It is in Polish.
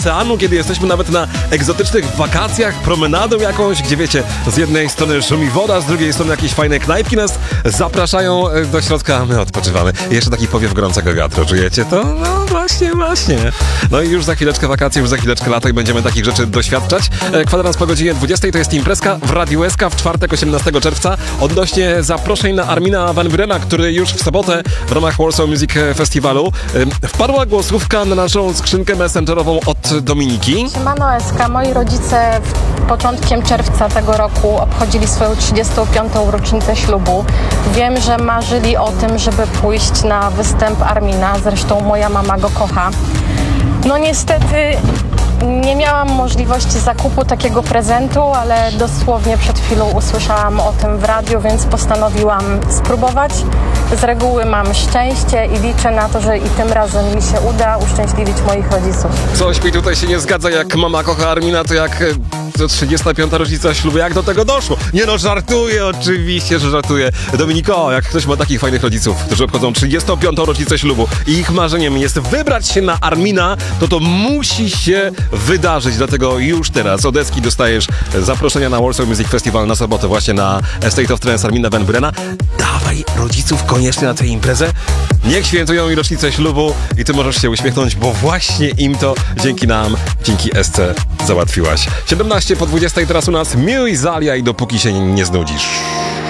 oceanu, kiedy jesteśmy nawet na egzotycznych wakacjach, promenadą jakąś, gdzie wiecie, z jednej strony szumi woda, z drugiej strony jakieś fajne knajpki nas zapraszają do środka, a my odpoczywamy. I jeszcze taki powiew gorącego wiatru, czujecie to? No właśnie. No i już za chwileczkę wakacje, już za chwileczkę lato i będziemy takich rzeczy doświadczać. Kwadrans po godzinie 20 to jest imprezka w Radiu SK w czwartek 18 czerwca odnośnie zaproszeń na Armina Van Burena, który już w sobotę w ramach Warsaw Music Festiwalu wpadła głosówka na naszą skrzynkę messengerową od Dominiki. Siemano SK, moi rodzice początkiem czerwca tego roku obchodzili swoją 35. rocznicę ślubu. Wiem, że marzyli o tym, żeby pójść na występ Armina, zresztą moja mama go kocha. No niestety nie miałam możliwości zakupu takiego prezentu, ale dosłownie przed chwilą usłyszałam o tym w radiu, więc postanowiłam spróbować. Z reguły mam szczęście i liczę na to, że i tym razem mi się uda uszczęśliwić moich rodziców. Coś mi tutaj się nie zgadza, jak mama kocha Armina, to jak to 35. rocznica ślubu, jak do tego doszło? Nie no, żartuję, oczywiście, że żartuję. Dominiko, jak ktoś ma takich fajnych rodziców, którzy obchodzą 35. rocznicę ślubu i ich marzeniem jest wybrać się na Armina, to musi się wydarzyć, dlatego już teraz od Eski dostajesz zaproszenia na Warsaw Music Festival na sobotę właśnie na State of Trance Armina Van Burena. Dawaj rodziców koniecznie na tę imprezę. Niech świętują i rocznicę ślubu i ty możesz się uśmiechnąć, bo właśnie im to dzięki nam, dzięki Esce załatwiłaś. 17 po 20 teraz u nas Miu i Zalia i dopóki się nie znudzisz.